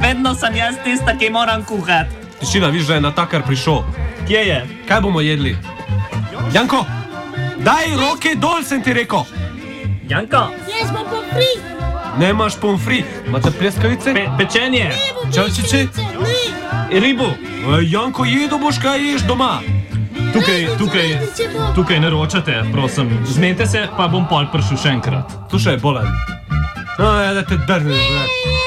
Vedno sem jaz tista, ki moram kuhati. Tišina, viš, da je natakar prišel. Kje je? Kaj bomo jedli? Janko, daj roke dol, sem ti rekel. Janko? Jaz bom pomfri. Nemaš pomfri. Imate pleskavice? Pečenje. Čavčiči? Ne. Ribu. Janko, jedo boš, kaj ješ doma. Tukaj ne ročate, prosim. Zmenite se, pa bom pol prišel še enkrat. Slušaj, bolan. No, ja, da te drnem.